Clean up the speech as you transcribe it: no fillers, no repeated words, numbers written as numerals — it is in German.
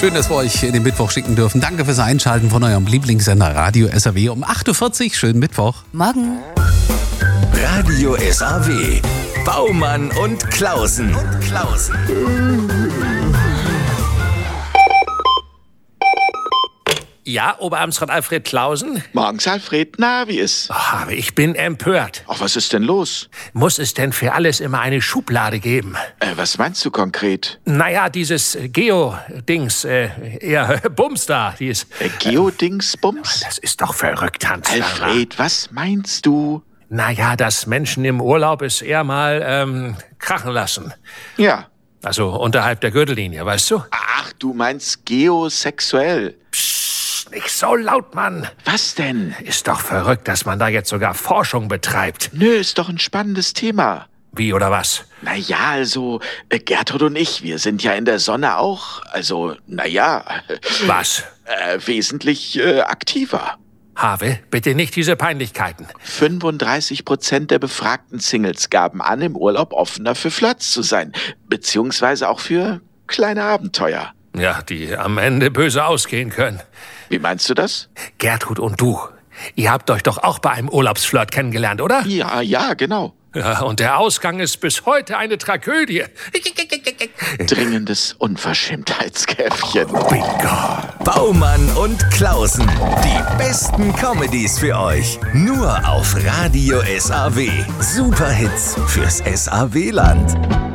Schön, dass wir euch den Mittwoch schicken dürfen. Danke fürs Einschalten von eurem Lieblingssender Radio SAW um 8.40 Uhr. Schönen Mittwoch. Morgen. Radio SAW. Baumann und Klausen. Ja, Oberamtsrat Alfred Klausen? Morgens, Alfred. Na, wie ist? Oh, ich bin empört. Ach, was ist denn los? Muss es denn für alles immer eine Schublade geben? Was meinst du konkret? Naja, dieses Geo-Dings, eher Bums da, Geodingsbums? Das ist doch verrückt, Hans. Alfred, was meinst du? Naja, dass Menschen im Urlaub es eher mal krachen lassen. Ja. Also unterhalb der Gürtellinie, weißt du? Ach, du meinst geosexuell. Nicht so laut, Mann. Was denn? Ist doch verrückt, dass man da jetzt sogar Forschung betreibt. Nö, ist doch ein spannendes Thema. Wie oder was? Naja, also, Gertrud und ich, wir sind ja in der Sonne auch, Was? Wesentlich aktiver. Have, bitte nicht diese Peinlichkeiten. 35% der befragten Singles gaben an, im Urlaub offener für Flirts zu sein. Beziehungsweise auch für kleine Abenteuer. Ja, die am Ende böse ausgehen können. Wie meinst du das? Gertrud und du, ihr habt euch doch auch bei einem Urlaubsflirt kennengelernt, oder? Ja, genau. Ja, und der Ausgang ist bis heute eine Tragödie. Dringendes Unverschämtheitskäffchen. Bingo. Baumann und Klausen. Die besten Comedies für euch. Nur auf Radio SAW. Superhits fürs SAW-Land.